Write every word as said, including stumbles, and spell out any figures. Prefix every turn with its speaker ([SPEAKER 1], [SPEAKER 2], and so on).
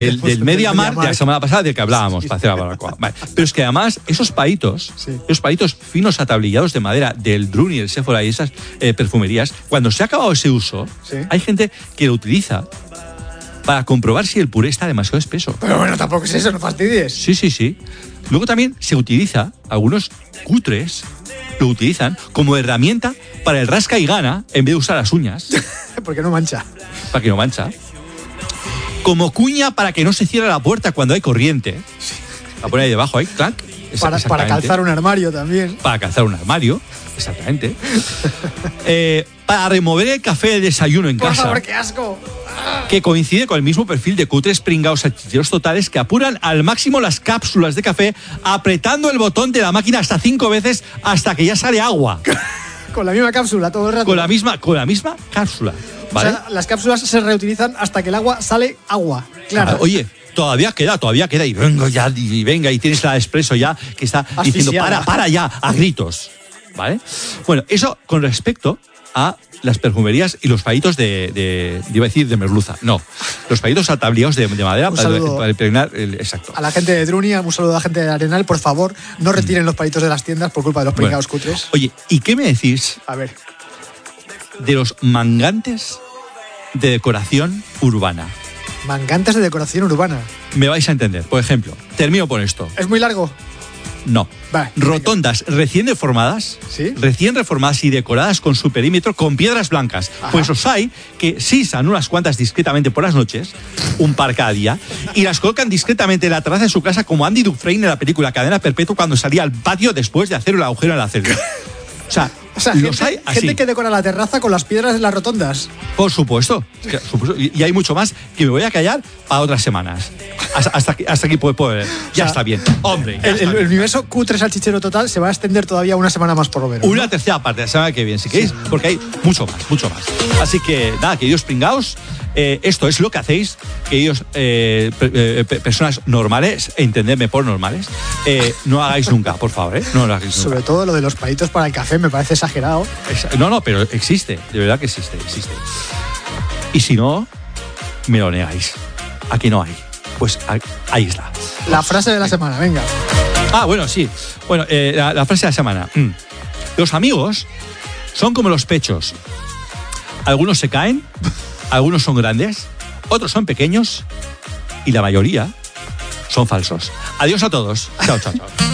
[SPEAKER 1] El, del Mediamar de la semana pasada del que hablábamos, sí, para hacer la barbacoa. Vale. Pero es que además esos palitos, sí. esos palitos finos atablillados de madera del Druni, el Sephora y esas eh, perfumerías, cuando se ha acabado ese uso, sí. hay gente que lo utiliza para comprobar si el puré está demasiado espeso.
[SPEAKER 2] Pero bueno, tampoco es eso, no fastidies.
[SPEAKER 1] Sí, sí, sí. Luego también se utiliza, algunos cutres lo utilizan como herramienta para el rasca y gana en vez de usar las uñas.
[SPEAKER 2] Porque no mancha.
[SPEAKER 1] Para que no mancha. Como cuña para que no se cierre la puerta cuando hay corriente. La pone ahí debajo, ahí, clac.
[SPEAKER 2] Para, para calzar un armario también.
[SPEAKER 1] Para calzar un armario, exactamente. eh, para remover el café del desayuno en
[SPEAKER 2] Por
[SPEAKER 1] casa.
[SPEAKER 2] Por favor, qué asco.
[SPEAKER 1] Que coincide con el mismo perfil de cutres pringados salchicheros totales que apuran al máximo las cápsulas de café apretando el botón de la máquina hasta cinco veces hasta que ya sale agua.
[SPEAKER 2] Con la misma cápsula todo el rato.
[SPEAKER 1] Con la misma, con la misma cápsula. ¿Vale?
[SPEAKER 2] O sea, las cápsulas se reutilizan hasta que el agua sale agua. Claro.
[SPEAKER 1] Ah, oye, todavía queda, todavía queda. Y venga ya, y venga, y tienes la Expreso ya que está asfixiada, diciendo para, para ya, a gritos. ¿Vale? Bueno, eso con respecto a las perfumerías y los palitos de, de, de iba a decir de merluza. No, los palitos atabliados de, de madera para, para impregnar el exacto.
[SPEAKER 2] A la gente de Druni, un saludo a la gente de Arenal, por favor, no retiren mm. los palitos de las tiendas por culpa de los pringados bueno, cutres.
[SPEAKER 1] Oye, ¿y qué me decís?
[SPEAKER 2] A ver.
[SPEAKER 1] De los mangantes de decoración urbana.
[SPEAKER 2] Mangantes de decoración urbana.
[SPEAKER 1] Me vais a entender. Por ejemplo, termino por esto.
[SPEAKER 2] ¿Es muy largo?
[SPEAKER 1] No.
[SPEAKER 2] Vale,
[SPEAKER 1] rotondas venga. Recién reformadas,
[SPEAKER 2] ¿sí?
[SPEAKER 1] Recién reformadas y decoradas con su perímetro con piedras blancas. Ajá. Pues os hay que sisan unas cuantas discretamente por las noches, un par cada día, y las colocan discretamente en la terraza de su casa como Andy Dufresne en la película Cadena Perpetua cuando salía al patio después de hacer el agujero en la celda. O sea,
[SPEAKER 2] o sea
[SPEAKER 1] los
[SPEAKER 2] gente,
[SPEAKER 1] hay así.
[SPEAKER 2] Gente que decora la terraza con las piedras de las rotondas.
[SPEAKER 1] Por supuesto. Y hay mucho más que me voy a callar para otras semanas. Hasta, hasta, aquí, hasta aquí puedo, puedo ver. Ya o sea, está bien. Hombre.
[SPEAKER 2] El,
[SPEAKER 1] está
[SPEAKER 2] el,
[SPEAKER 1] bien.
[SPEAKER 2] el universo cutre salchichero total se va a extender todavía una semana más por lo menos.
[SPEAKER 1] Una
[SPEAKER 2] ¿no?
[SPEAKER 1] tercera parte, la semana que viene, si queréis, sí. Porque hay mucho más, mucho más. Así que nada, queridos pringaos, eh, esto es lo que hacéis, queridos eh, eh, personas normales, entendedme por normales, eh, no hagáis nunca, por favor, ¿eh? No lo hagáis nunca.
[SPEAKER 2] Sobre todo lo de los palitos para el café me parece exagerado.
[SPEAKER 1] No, no, pero existe, de verdad que existe, existe. Y si no, me lo negáis. Aquí no hay. Pues ahí está.
[SPEAKER 2] La frase de la semana, venga.
[SPEAKER 1] Ah, bueno, sí. Bueno, eh, la, la frase de la semana. Mm. Los amigos son como los pechos. Algunos se caen, algunos son grandes, otros son pequeños y la mayoría son falsos. Adiós a todos. Chao, chao, chao.